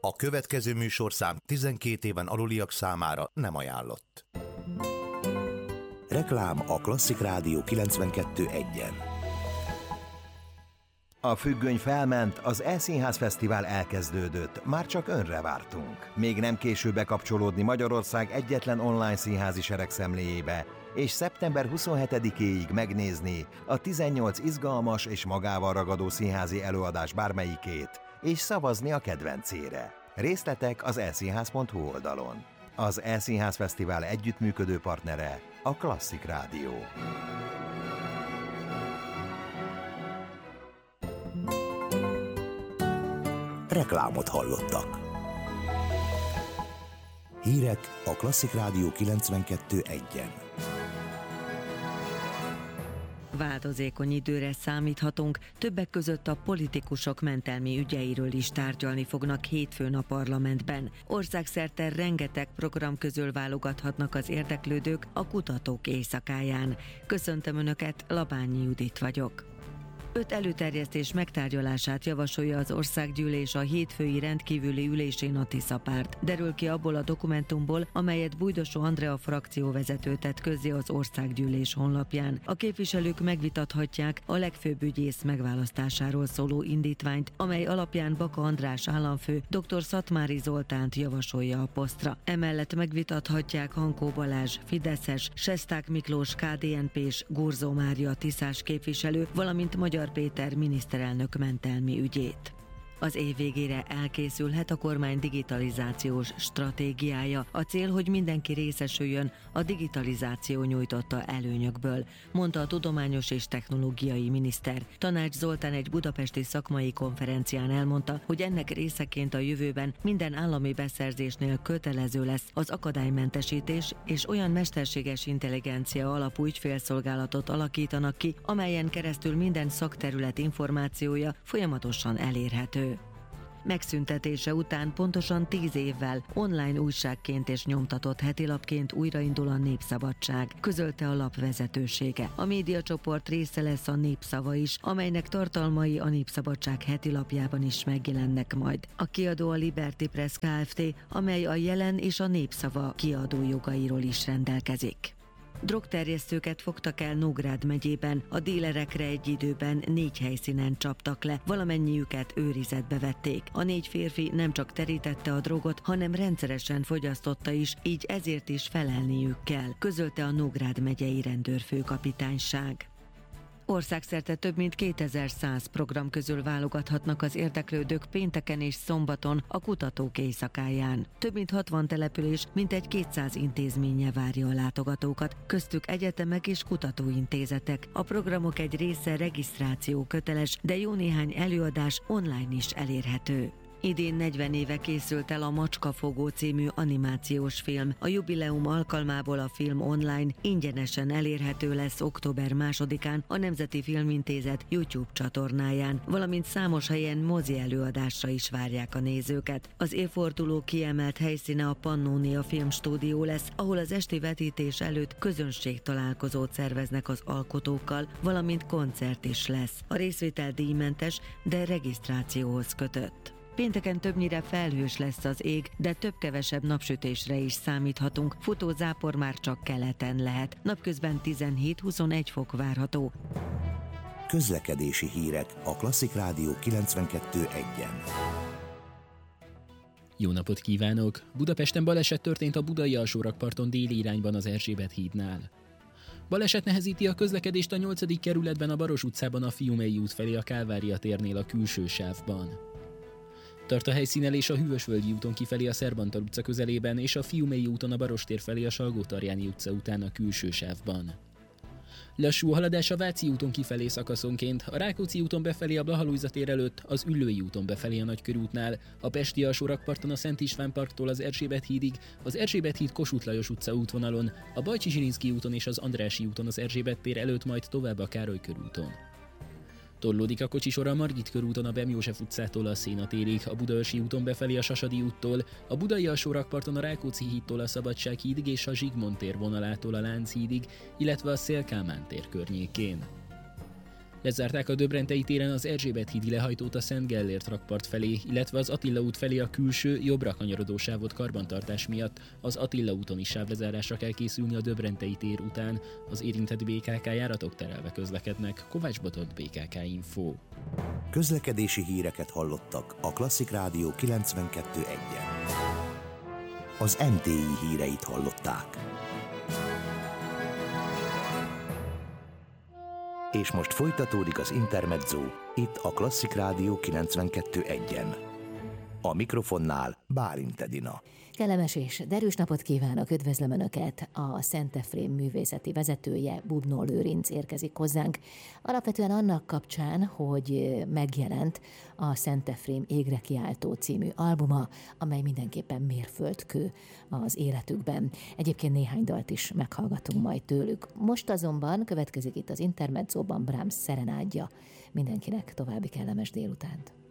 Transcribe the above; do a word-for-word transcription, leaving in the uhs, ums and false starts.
A következő műsorszám tizenkét éven aluliak számára nem ajánlott. Reklám a Klasszik Rádió kilencvenkettő egyen. A függöny felment, az E-Színház Fesztivál elkezdődött, már csak önre vártunk. Még nem késő bekapcsolódni Magyarország egyetlen online színházi seregszemléjébe, és szeptember huszonhetedikéig megnézni a tizennyolc izgalmas és magával ragadó színházi előadás bármelyikét, és szavazni a kedvencére. Részletek az e színház pont hu oldalon. Az E-Színház Fesztivál együttműködő partnere a Klasszik Rádió. Reklámot hallottak. Hírek a Klasszik Rádió kilencvenkettő egyen. Változékony időre számíthatunk, többek között a politikusok mentelmi ügyeiről is tárgyalni fognak hétfőn a parlamentben. Országszerte rengeteg program közül válogathatnak az érdeklődők a Kutatók Éjszakáján. Köszöntöm Önöket, Labányi Judit vagyok. Öt előterjesztés megtárgyalását javasolja az Országgyűlés a hétfői rendkívüli ülésén a Tiszapárt. Derül ki abból a dokumentumból, amelyet Bújdosó Andrea frakcióvezető tett közzé az Országgyűlés honlapján. A képviselők megvitathatják a legfőbb ügyész megválasztásáról szóló indítványt, amely alapján Baka András államfő dr. Szatmári Zoltánt javasolja a posztra. Emellett megvitathatják Hankó Balázs, fideszes, Sesták Miklós, ká dé en pés, Gurzó Mária tiszás képviselő, valamint Magyar Péter miniszterelnök mentelmi ügyét. Az év végére elkészülhet a kormány digitalizációs stratégiája. A cél, hogy mindenki részesüljön a digitalizáció nyújtotta előnyökből, mondta a tudományos és technológiai miniszter. Tanács Zoltán egy budapesti szakmai konferencián elmondta, hogy ennek részeként a jövőben minden állami beszerzésnél kötelező lesz az akadálymentesítés, és olyan mesterséges intelligencia alapú ügyfélszolgálatot alakítanak ki, amelyen keresztül minden szakterület információja folyamatosan elérhető. Megszüntetése után pontosan tíz évvel online újságként és nyomtatott hetilapként újraindul a Népszabadság, közölte a lap vezetősége. A médiacsoport része lesz a Népszava is, amelynek tartalmai a Népszabadság hetilapjában is megjelennek majd. A kiadó a Liberty Press Kft., amely a Jelen és a Népszava kiadójogairól is rendelkezik. Drogterjesztőket fogtak el Nógrád megyében, a dílerekre egy időben négy helyszínen csaptak le, valamennyiüket őrizetbe vették. A négy férfi nem csak terítette a drogot, hanem rendszeresen fogyasztotta is, így ezért is felelniük kell, közölte a Nógrád megyei rendőrfőkapitányság. Országszerte több mint kétezer-száz program közül válogathatnak az érdeklődők pénteken és szombaton a Kutatók Éjszakáján. Több mint hatvan település, mintegy kétszáz intézménye várja a látogatókat, köztük egyetemek és kutatóintézetek. A programok egy része regisztráció köteles, de jó néhány előadás online is elérhető. Idén negyven éve készült el a Macskafogó című animációs film. A jubileum alkalmából a film online ingyenesen elérhető lesz október másodikán a Nemzeti Filmintézet YouTube csatornáján, valamint számos helyen mozi előadásra is várják a nézőket. Az évforduló kiemelt helyszíne a Pannónia Filmstúdió lesz, ahol az esti vetítés előtt közönségtalálkozót szerveznek az alkotókkal, valamint koncert is lesz. A részvétel díjmentes, de regisztrációhoz kötött. Pénteken többnyire felhős lesz az ég, de több-kevesebb napsütésre is számíthatunk. Futó zápor már csak keleten lehet. Napközben tizenhét-huszonegy fok várható. Közlekedési hírek a Klasszik Rádió kilencvenkettő egyen. Jó napot kívánok! Budapesten baleset történt a Budai Alsórakparton déli irányban az Erzsébet hídnál. Baleset nehezíti a közlekedést a nyolcadik kerületben a Baros utcában a Fiumei út felé a Kálvária térnél a külső sávban. Tart a helyszínelés a Hűvösvölgyi úton kifelé a Szerbantal utca közelében és a Fiumei úton a Barostér felé a Salgótarjáni utca után a külső sávban. Lassú a haladás a Váci úton kifelé szakaszonként, a Rákóczi úton befelé a Blaha-Lujza tér előtt, az Üllői úton befelé a Nagykörútnál, a Pesti Alsórakparton a Szent István parktól az Erzsébet hídig, az Erzsébet híd Kossuth Lajos utca útvonalon, a Bajcsy-Zsilinszky úton és az Andrássy úton az Erzsébet tér előtt, majd tovább a Károly körúton. Torlódik a kocsisor a Margit körúton a Bem József utcától a Széna térig, a Budaörsi úton befelé a Sasadi úttól, a Budai Alsórakparton a Rákóczi hídtól a Szabadság hídig és a Zsigmond tér vonalától a Lánchídig, illetve a Széll Kálmán tér környékén. Lezárták a Döbrentei téren az Erzsébet hídi lehajtót a Szent Gellért rakpart felé, illetve az Attila út felé a külső, jobbra kanyarodó sávot karbantartás miatt. Az Attila úton is sávlezárásra kell készülni a Döbrentei tér után. Az érintett bé ká ká járatok terelve közlekednek. Kovács Botond, bé ká ká Info. Közlekedési híreket hallottak a Klasszik Rádió kilencvenkettő egyen. Az em té i híreit hallották. És most folytatódik az Intermezzo, itt a Klasszik Rádió kilencvenkettő egyen. A mikrofonnál Bálint Edina. Kellemes és derűs napot kívánok, üdvözlöm Önöket! A Szent Efrém művészeti vezetője, Bubnó Lőrinc érkezik hozzánk. Alapvetően annak kapcsán, hogy megjelent a Szent Efrém Égre kiáltó című albuma, amely mindenképpen mérföldkő az életükben. Egyébként néhány dalt is meghallgatunk majd tőlük. Most azonban következik itt az Intermezzóban Brahms szerenádja. Mindenkinek további kellemes délutánt.